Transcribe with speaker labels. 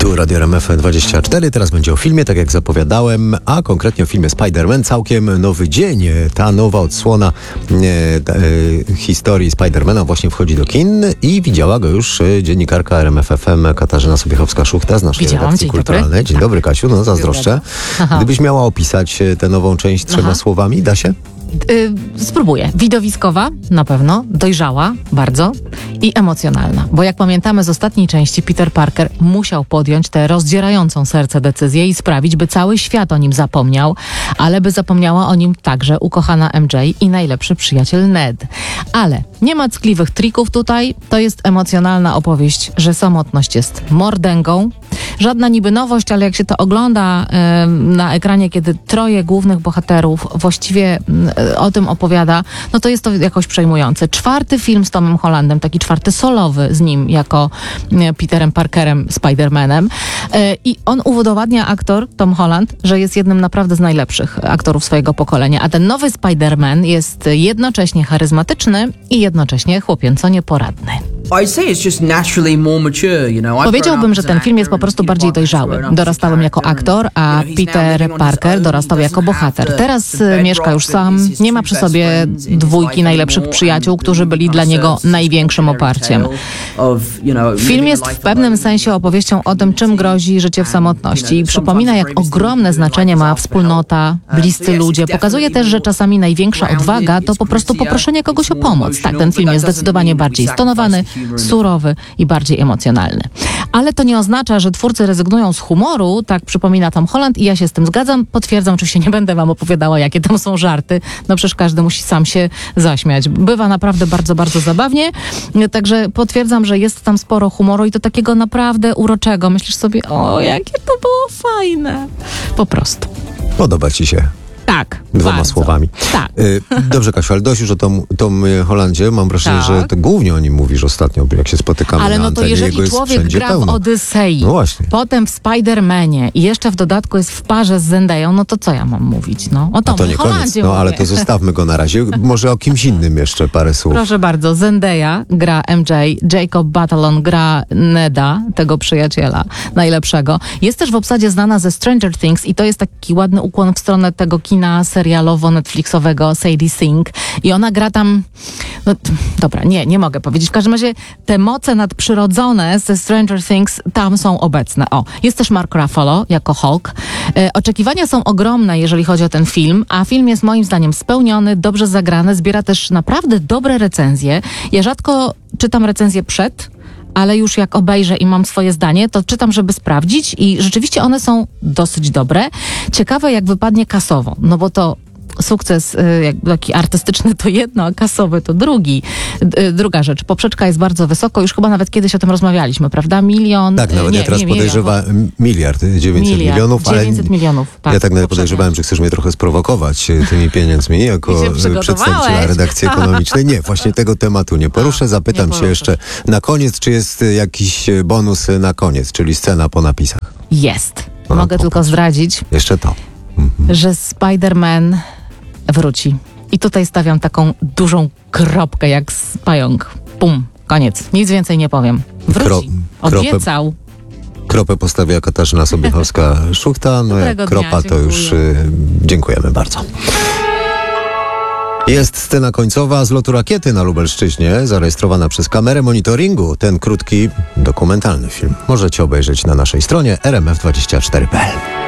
Speaker 1: Tu Radio RMF24, teraz będzie o filmie, tak jak zapowiadałem, a konkretnie o filmie Spider-Man, całkiem nowy dzień. Ta nowa odsłona historii Spider-Mana właśnie wchodzi do kin i widziała go już dziennikarka RMF FM Katarzyna Sobiechowska-Szuchta z naszej redakcji kulturalnej. Dzień dobry, Kasiu, no zazdroszczę. Gdybyś miała opisać tę nową część trzema słowami, da się?
Speaker 2: Spróbuję. Widowiskowa, na pewno, dojrzała, bardzo i emocjonalna. Bo jak pamiętamy z ostatniej części, Peter Parker musiał podjąć tę rozdzierającą serce decyzję i sprawić, by cały świat o nim zapomniał, ale by zapomniała o nim także ukochana MJ i najlepszy przyjaciel Ned. Ale nie ma ckliwych trików tutaj, to jest emocjonalna opowieść, że samotność jest mordęgą. Żadna niby nowość, ale jak się to ogląda na ekranie, kiedy troje głównych bohaterów właściwie o tym opowiada, no to jest to jakoś przejmujące. Czwarty film z Tomem Hollandem, taki czwarty solowy z nim jako Peterem Parkerem, Spider-Manem. I on udowadnia, aktor Tom Holland, że jest jednym naprawdę z najlepszych aktorów swojego pokolenia. A ten nowy Spider-Man jest jednocześnie charyzmatyczny i jednocześnie chłopięco nieporadny. Powiedziałbym, że ten film jest po prostu bardziej dojrzały. Dorastałem jako aktor, a Peter Parker dorastał jako bohater. Teraz mieszka już sam, nie ma przy sobie dwójki najlepszych przyjaciół, którzy byli dla niego największym oparciem. Film jest w pewnym sensie opowieścią o tym, czym grozi życie w samotności i przypomina, jak ogromne znaczenie ma wspólnota, bliscy ludzie. Pokazuje też, że czasami największa odwaga to po prostu poproszenie kogoś o pomoc. Tak, ten film jest zdecydowanie bardziej stonowany, surowy i bardziej emocjonalny. Ale to nie oznacza, że twórcy rezygnują z humoru, tak przypomina Tom Holland i ja się z tym zgadzam. Potwierdzam, oczywiście nie będę wam opowiadała, jakie tam są żarty. No przecież każdy musi sam się zaśmiać. Bywa naprawdę bardzo, bardzo zabawnie. Także potwierdzam, że jest tam sporo humoru i to takiego naprawdę uroczego. Myślisz sobie, o, jakie to było fajne. Po prostu.
Speaker 1: Podoba ci się?
Speaker 2: Tak.
Speaker 1: Dwoma
Speaker 2: bardzo.
Speaker 1: słowami.
Speaker 2: Tak.
Speaker 1: Dobrze, Kasiu, ale dość już o Tom Hollandzie. Mam wrażenie, że to głównie o nim mówisz ostatnio, jak się spotykamy
Speaker 2: ale
Speaker 1: na
Speaker 2: no to
Speaker 1: antenie.
Speaker 2: jeżeli człowiek gra
Speaker 1: pełno.
Speaker 2: w Odysei,
Speaker 1: no właśnie.
Speaker 2: potem w Spider-Manie i jeszcze w dodatku jest w parze z Zendają, no to co ja mam mówić? No, o
Speaker 1: A to nie koniec, no ale to zostawmy go na razie. Może o kimś innym jeszcze parę słów.
Speaker 2: Proszę bardzo, Zendaya gra MJ, Jacob Batalon gra Neda, tego przyjaciela najlepszego. Jest też w obsadzie znana ze Stranger Things i to jest taki ładny ukłon w stronę tego kina serialowo-netflixowego Sadie Sink i ona gra tam, no dobra, nie mogę powiedzieć. W każdym razie te moce nadprzyrodzone ze Stranger Things tam są obecne. O, jest też Mark Ruffalo jako Hulk. Oczekiwania są ogromne, jeżeli chodzi o ten film, a film jest moim zdaniem spełniony, dobrze zagrany, zbiera też naprawdę dobre recenzje. Ja rzadko czytam recenzje ale już jak obejrzę i mam swoje zdanie, to czytam, żeby sprawdzić i rzeczywiście one są dosyć dobre. Ciekawe, jak wypadnie kasowo, no bo to sukces taki artystyczny to jedno, a kasowy to drugi. Druga rzecz, poprzeczka jest bardzo wysoko, już chyba nawet kiedyś o tym rozmawialiśmy, prawda? Milion...
Speaker 1: Tak, nawet ja teraz podejrzewam miliard, 900 milionów,
Speaker 2: 900 milionów, tak.
Speaker 1: Ja tak nawet podejrzewałem, że chcesz mnie trochę sprowokować tymi pieniędzmi jako przedstawiciela redakcji ekonomicznej. Nie, właśnie tego tematu nie poruszę. Zapytam cię jeszcze na koniec, czy jest jakiś bonus na koniec, czyli scena po napisach.
Speaker 2: Jest. Mogę tylko zdradzić.
Speaker 1: Jeszcze to.
Speaker 2: Że Spider-Man wróci. I tutaj stawiam taką dużą kropkę jak z pająk. Pum, koniec. Nic więcej nie powiem. Wróci. Obiecał.
Speaker 1: Kropę postawiła Katarzyna Sobiechowska-Szuchta. No jak kropa, to już dziękujemy bardzo. Jest scena końcowa z lotu rakiety na Lubelszczyźnie, zarejestrowana przez kamerę monitoringu. Ten krótki, dokumentalny film możecie obejrzeć na naszej stronie rmf24.pl.